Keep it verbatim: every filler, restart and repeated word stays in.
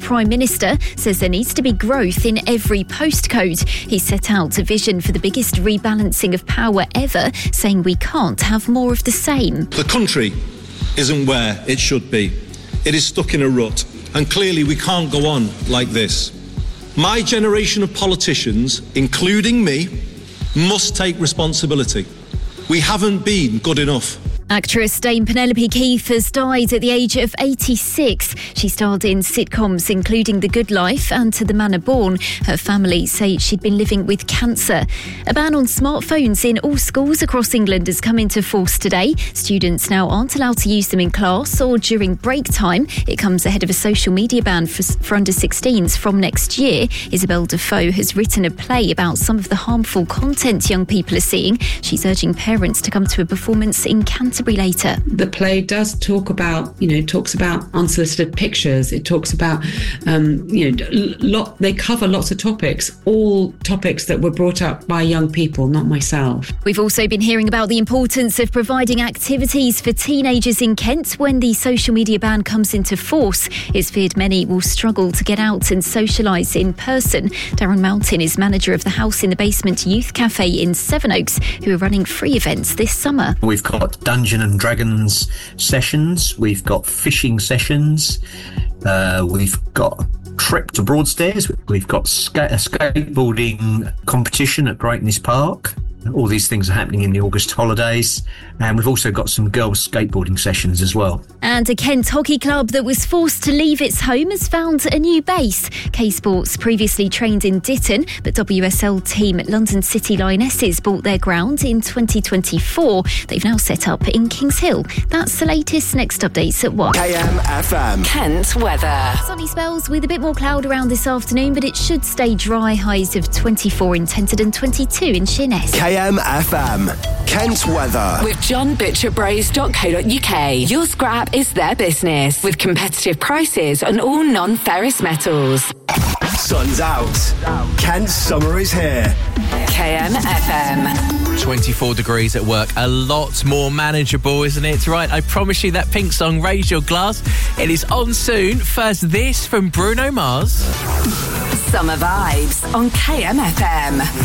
Prime Minister says there needs to be growth in every postcode. He set out a vision for the biggest rebalancing of power ever, saying we can't have more of the same. The country isn't where it should be. It is stuck in a rut, and clearly we can't go on like this. My generation of politicians, including me, must take responsibility. We haven't been good enough. Actress Dame Penelope Keith has died at the age of eighty-six. She starred in sitcoms including The Good Life and To the Manor Born. Her family say she'd been living with cancer. A ban on smartphones in all schools across England has come into force today. Students now aren't allowed to use them in class or during break time. It comes ahead of a social media ban for, for under sixteens from next year. Isabel Defoe has written a play about some of the harmful content young people are seeing. She's urging parents to come to a performance in Canterbury later. The play does talk about, you know, talks about unsolicited pictures. It talks about, um, you know, lot. They cover lots of topics, all topics that were brought up by young people, not myself. We've also been hearing about the importance of providing activities for teenagers in Kent when the social media ban comes into force. It's feared many will struggle to get out and socialise in person. Darren Mountain is manager of the House in the Basement Youth Cafe in Sevenoaks, who are running free events this summer. We've got Dungeons and Dragons sessions, we've got fishing sessions, uh, we've got trip to Broadstairs, we've got ska- a skateboarding competition at Greatness Park. All these things are happening in the August holidays, and we've also got some girls' skateboarding sessions as well. And a Kent hockey club that was forced to leave its home has found a new base. K-Sports previously trained in Ditton, but W S L team London City Lionesses bought their ground in twenty twenty-four. They've now set up in Kings Hill. That's the latest. Next updates at one. K M F M. Kent weather. Sunny spells with a bit more cloud around this afternoon, but it should stay dry. Highs of twenty-four in Tented and twenty-two in Sheerness. K M F M. Kent weather. With john butcher bros dot co dot uk. Your scrap is their business, with competitive prices on all non-ferrous metals. Sun's out. Kent's summer is here. K M F M. twenty-four degrees at work. A lot more manageable, isn't it? Right, I promise you that pink song, Raise Your Glass. It is on soon. First, this from Bruno Mars. Summer vibes on K M F M.